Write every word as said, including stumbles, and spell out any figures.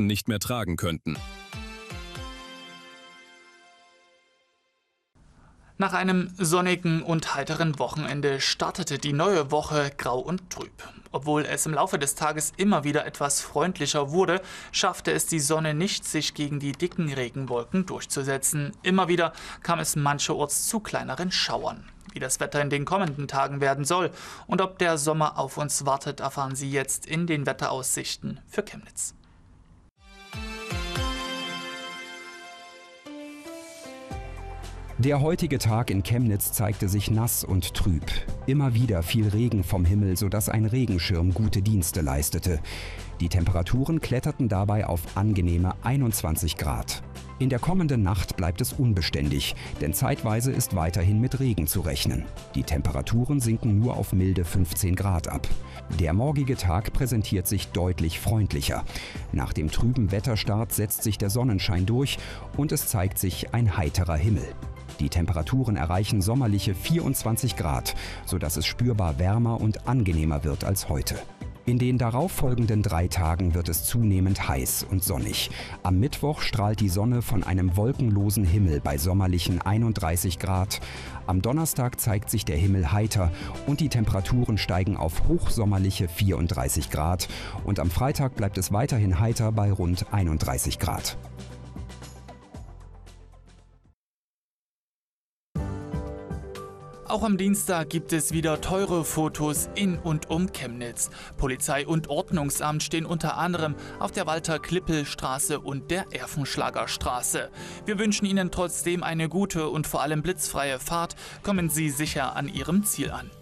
nicht mehr tragen könnten. Nach einem sonnigen und heiteren Wochenende startete die neue Woche grau und trüb. Obwohl es im Laufe des Tages immer wieder etwas freundlicher wurde, schaffte es die Sonne nicht, sich gegen die dicken Regenwolken durchzusetzen. Immer wieder kam es mancherorts zu kleineren Schauern. Wie das Wetter in den kommenden Tagen werden soll und ob der Sommer auf uns wartet, erfahren Sie jetzt in den Wetteraussichten für Chemnitz. Der heutige Tag in Chemnitz zeigte sich nass und trüb. Immer wieder fiel Regen vom Himmel, sodass ein Regenschirm gute Dienste leistete. Die Temperaturen kletterten dabei auf angenehme einundzwanzig Grad. In der kommenden Nacht bleibt es unbeständig, denn zeitweise ist weiterhin mit Regen zu rechnen. Die Temperaturen sinken nur auf milde fünfzehn Grad ab. Der morgige Tag präsentiert sich deutlich freundlicher. Nach dem trüben Wetterstart setzt sich der Sonnenschein durch und es zeigt sich ein heiterer Himmel. Die Temperaturen erreichen sommerliche vierundzwanzig Grad, sodass es spürbar wärmer und angenehmer wird als heute. In den darauffolgenden drei Tagen wird es zunehmend heiß und sonnig. Am Mittwoch strahlt die Sonne von einem wolkenlosen Himmel bei sommerlichen einunddreißig Grad. Am Donnerstag zeigt sich der Himmel heiter und die Temperaturen steigen auf hochsommerliche vierunddreißig Grad. Und am Freitag bleibt es weiterhin heiter bei rund einunddreißig Grad. Auch am Dienstag gibt es wieder teure Fotos in und um Chemnitz. Polizei und Ordnungsamt stehen unter anderem auf der Walter-Klippel-Straße und der Erfenschlager-Straße. Wir wünschen Ihnen trotzdem eine gute und vor allem blitzfreie Fahrt. Kommen Sie sicher an Ihrem Ziel an.